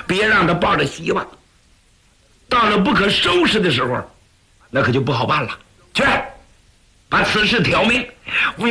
别让他抱着希望。到了不可收拾的时候，那可就不好办了。去，把此事挑明。我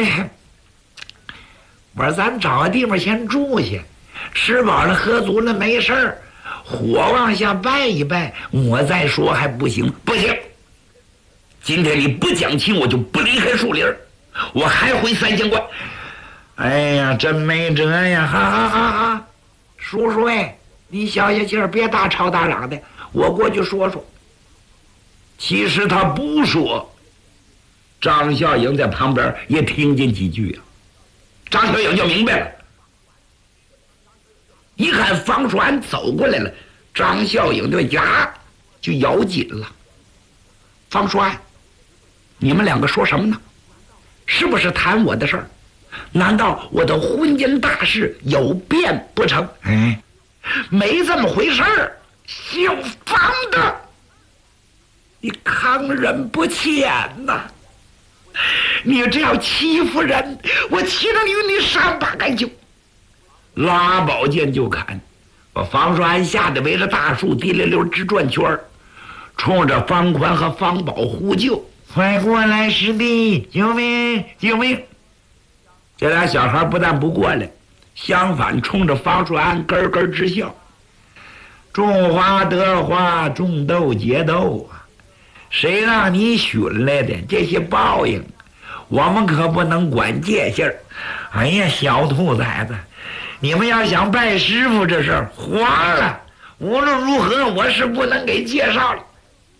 说咱找个地方先住下，吃饱了喝足了没事儿，火往下拜一拜，我再说还不行？不行！今天你不讲情，我就不离开树林，我还回三仙观。哎呀，真没辙呀！哈哈哈哈！叔叔哎，你消消气儿，别大吵大嚷的，我过去说说。其实他不说，张孝英在旁边也听见几句啊。张孝英就明白了，一看方叔安走过来了，张孝英的牙就咬紧了。方叔安，你们两个说什么呢？是不是谈我的事儿？难道我的婚姻大事有变不成？没这么回事儿。姓方的，你抗忍不前呐！你这样欺负人，我岂能与你善罢甘休？拉宝剑就砍，把方叔安吓得围着大树滴溜溜直转圈儿，冲着方宽和方宝呼救：“快过来，师弟，救命！救命！”这俩小孩不但不过来，相反冲着方叔安咯咯直笑。种花得花，种豆结豆啊！谁让你寻来的？这些报应，我们可不能管界限。哎呀，小兔崽子，你们要想拜师傅这事儿黄了。无论如何，我是不能给介绍了。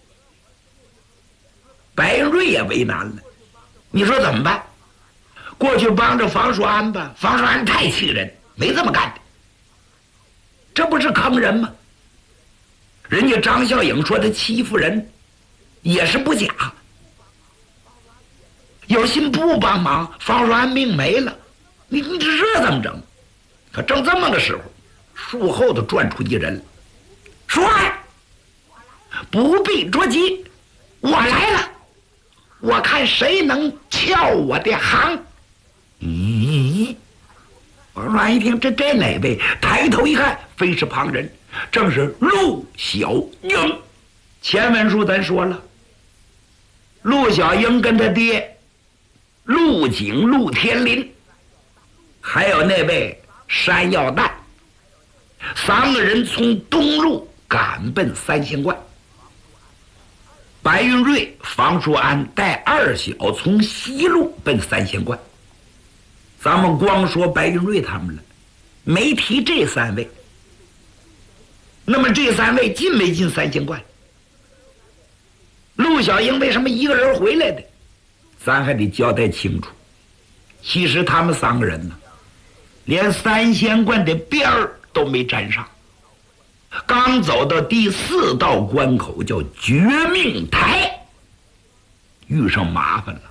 白云瑞也为难了，你说怎么办？过去帮着方叔安吧，方叔安太气人，没这么干的。这不是坑人吗？人家张孝颖说他欺负人，也是不假。有心不帮忙，方叔安命没了。你这怎么整？可正这么个时候，树后头转出一人，叔安，不必着急，我来了。我看谁能撬我的行。咦，我说一听这哪位？抬头一看，非是旁人，正是陆小英。前文书咱说了，陆小英跟他爹陆景、陆天林，还有那位山药蛋，三个人从东路赶奔三仙观。白云瑞、方叔安带二小从西路奔三仙观。咱们光说白云瑞他们了，没提这三位。那么这三位进没进三仙观？陆小英为什么一个人回来的？咱还得交代清楚。其实他们三个人呢，连三仙观的边儿都没沾上。刚走到第4道关口，叫绝命台，遇上麻烦了。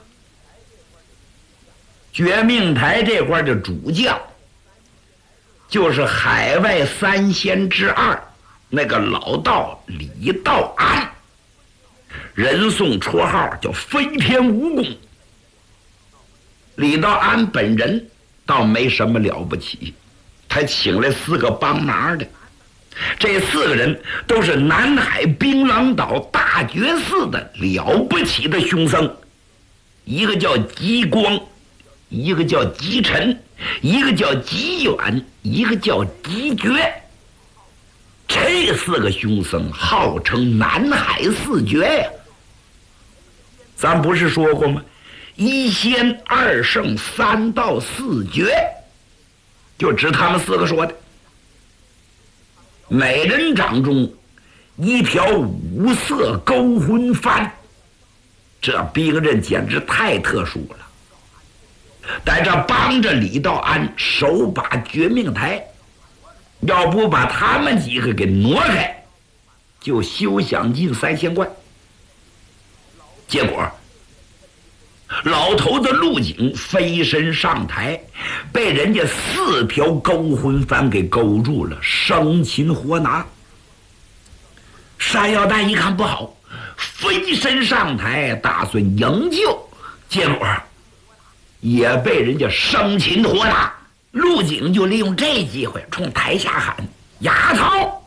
绝命台这块的主将，就是海外三仙之二那个老道李道安，人送绰号叫飞天蜈蚣。李道安本人倒没什么了不起，他请来4个帮忙的，这4个人都是南海槟榔岛大觉寺的了不起的凶僧，一个叫极光，一个叫极沉，一个叫极远，一个叫极绝。这4个凶僧号称南海4绝呀。咱不是说过吗？1仙2圣3道4绝，就指他们4个说的。每人掌中一条5色勾魂幡，这兵刃简直太特殊了。在这帮着李道安手把绝命台，要不把他们几个给挪开，就休想进三仙观。结果老头子陆景飞身上台，被人家4条勾魂幡给勾住了，生擒活拿。山药蛋一看不好，飞身上台打算营救，结果也被人家生擒活拿。陆景就利用这机会冲台下喊：丫头，